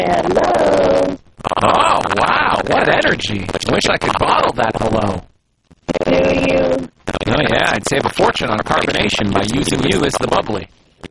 Hello. Oh, wow, what energy. Wish I could bottle that hello. Do you? Oh, yeah, I'd save a fortune on carbonation by using you as the bubbly.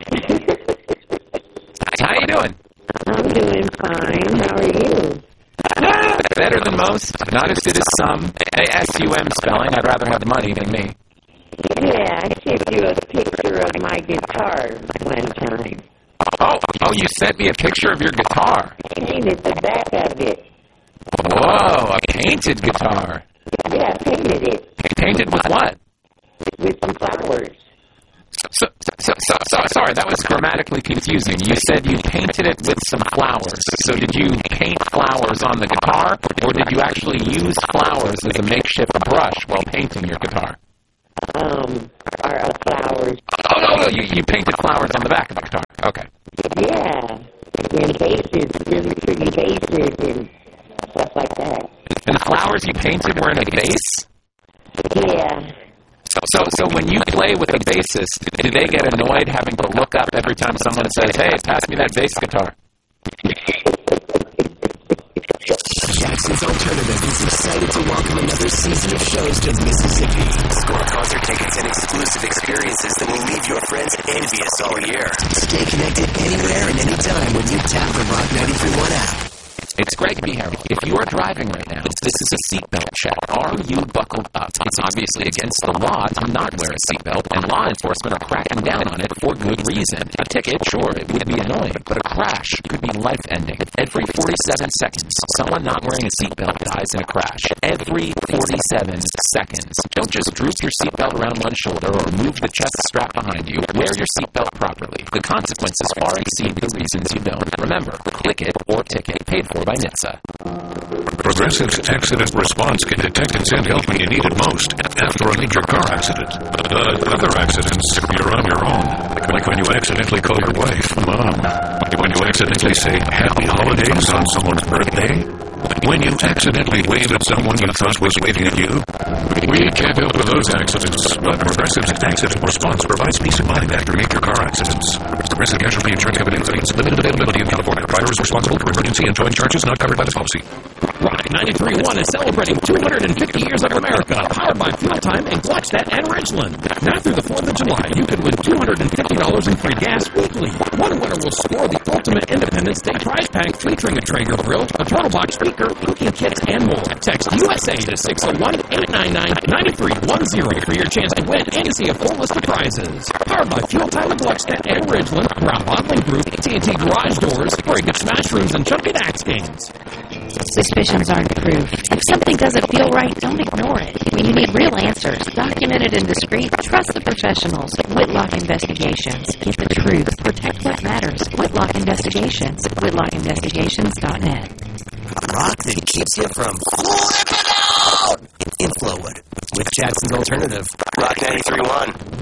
How you doing? I'm doing fine. How are you? Better than most, not as good as some. S-U-M spelling, I'd rather have money than me. Yeah, I sent you a picture of my guitar one time. Oh, you sent me a picture of your guitar. I painted the back of it. Whoa, a painted guitar. Yeah, I painted it. Painted with what? With some flowers. So, sorry, that was grammatically confusing. You said you painted it with some flowers. So did you paint flowers on the guitar, or did you actually use flowers as a makeshift brush while painting your guitar? Flowers. Oh, no, you painted flowers on the back of the guitar. Okay. Yeah, and bases, really pretty bases and stuff like that. And the flowers you painted were in a vase? Yeah. So when you play with a bassist, do they get annoyed having to look up every time someone says, "Hey, pass me that bass guitar"? Jackson's Alternative is excited to welcome another season of shows to Mississippi. Score concert tickets and exclusive experiences that will leave your friends envious all year. Stay connected anywhere and anytime when you tap the Rock 93.1 app. It's Greg B. Harrell. If you are driving right now, this is a seatbelt check. Are you buckled up? It's obviously against the law to not wear a seatbelt, and law enforcement are cracking down on it for good reason. A ticket, sure, it would be annoying, but a crash could be life-ending. Every 47 seconds, someone not wearing a seatbelt dies in a crash. Every 47 seconds. Don't just droop your seatbelt around one shoulder or move the chest strap behind you. Wear your seatbelt properly. The consequences far exceed the reasons you don't. Remember, click it or ticket. Paid for by NHTSA. Progressive's accident response can detect and send help when you need it most after a major car accident. Other accidents, you're on your own. Like when you accidentally call your wife Mom. When you accidentally say Happy Holidays on someone's birthday. When you accidentally wave at someone you thought was waving at you. We can't help with those accidents, but Progressive's accident response provides peace of mind after major car accidents. Progressive Casualty Insurance Company affiliates limited availability in California. Driver is responsible for emergency and towing charges not covered by this policy. Rock 93.1 is celebrating 250 years of America, powered by Fuel Time in Gluckstadt and Ridgeland. Now through the 4th of July, you could win $250 in free gas weekly. One winner will score the Ultimate Independence Day prize pack featuring a Traeger grill, a Turtle Box speaker, cooking kits, and more. Text USA to 601-899-9310 for your chance to win and to see a full list of prizes. Powered by Fuel Time in Gluckstadt and Ridgeland, Brown Bottling Group, TNT Garage Doors, where you get smash rooms and chunky dax games. Suspicions aren't proof. If something doesn't feel right, don't ignore it. When you need real answers, documented and discreet, trust the professionals. Whitlock Investigations. Get the truth. Protect what matters. Whitlock Investigations. WhitlockInvestigations.net. Rock that keeps you from flipping out in Flowood with Jackson's Alternative. Rock 93.1.